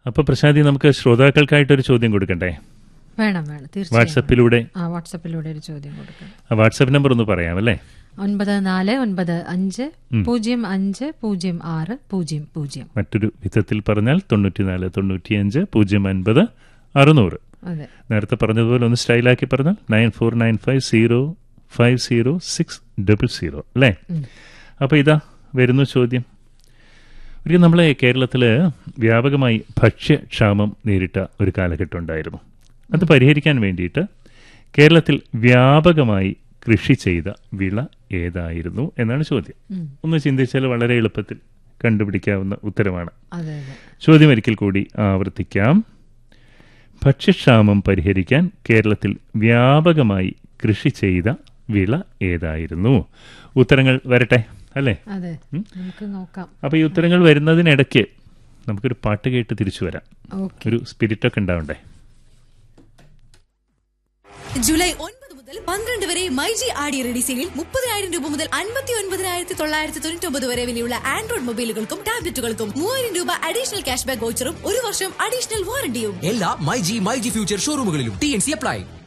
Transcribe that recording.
അപ്പോൾ പ്രശാന്തി, നമുക്ക് ശ്രോതാക്കൾക്കായിട്ടൊരു ചോദ്യം കൊടുക്കണ്ടേ? വേണം തീർച്ചയായും. വാട്സപ്പിലൂടെ ഒരു ചോദ്യം കൊടുക്കാം. വാട്സപ്പ് നമ്പർ ഒന്ന് പറയാം അല്ലേ? 9495050600. മറ്റൊരു വിധത്തിൽ പറഞ്ഞാൽ 9495050600. നേരത്തെ പറഞ്ഞതുപോലെ ഒന്ന് സ്റ്റൈലാക്കി പറഞ്ഞാൽ 9495050600 അല്ലേ? അപ്പോൾ ഇതാ വരുന്നു ചോദ്യം. ഒരിക്കലും നമ്മളെ കേരളത്തിൽ വ്യാപകമായി ഭക്ഷ്യക്ഷാമം നേരിട്ട ഒരു കാലഘട്ടം ഉണ്ടായിരുന്നു. അത് പരിഹരിക്കാൻ വേണ്ടിയിട്ട് കേരളത്തിൽ വ്യാപകമായി കൃഷി ചെയ്ത വിള ഏതായിരുന്നു എന്നാണ് ചോദ്യം. ഒന്ന് ചിന്തിച്ചാൽ വളരെ എളുപ്പത്തിൽ കണ്ടുപിടിക്കാവുന്ന ഉത്തരമാണ്. ചോദ്യം ഒരിക്കൽ കൂടി ആവർത്തിക്കാം. ഭക്ഷ്യക്ഷാമം പരിഹരിക്കാൻ കേരളത്തിൽ വ്യാപകമായി കൃഷി ചെയ്ത വിള ഏതായിരുന്നു? ഉത്തരങ്ങൾ വരട്ടെ അല്ലേ? അപ്പൊ ഈ ഉത്തരങ്ങൾ വരുന്നതിനിടയ്ക്ക് നമുക്കൊരു പാട്ട് കേട്ട് തിരിച്ചു വരാം. ഒരു സ്പിരിറ്റൊക്കെ ഉണ്ടാവണ്ടേ? ജൂലൈ 9 മുതൽ 12 വരെ മൈജി ആടി റെഡി സെയിലിൽ 30,000 രൂപ മുതൽ 59,999 വരെ വിലയുള്ള ആൻഡ്രോയിഡ് മൊബൈലുകൾക്കും ടാബ്ലറ്റുകൾക്കും 3,000 രൂപ അഡീഷണൽ ക്യാഷ് ബാക്ക് വൗച്ചറും 1 വർഷം അഡീഷണൽ വാറണ്ടിയും എല്ലാ മൈജി ഫ്യൂച്ചർ ഷോറൂമുകളിലും TNC അപ്ലൈ.